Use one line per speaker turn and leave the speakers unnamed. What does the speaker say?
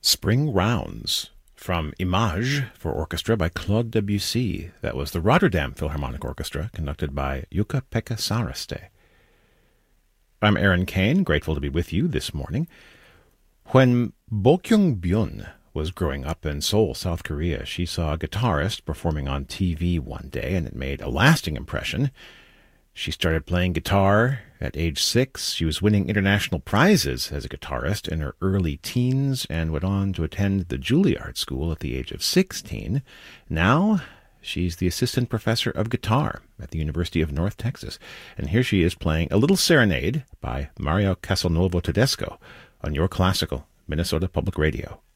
Spring Rounds from Images for orchestra by Claude Debussy. That was the Rotterdam Philharmonic Orchestra, conducted by Jukka-Pekka Saaraste. I'm Aaron Kane, grateful to be with you this morning. When Bokyung-byun was growing up in Seoul, South Korea, she saw a guitarist performing on TV one day, and it made a lasting impression. She started playing guitar at age 6. She was winning international prizes as a guitarist in her early teens and went on to attend the Juilliard School at the age of 16. Now, she's the assistant professor of guitar at the University of North Texas. And here she is playing a little serenade by Mario Castelnuovo Tedesco on Your Classical, Minnesota Public Radio.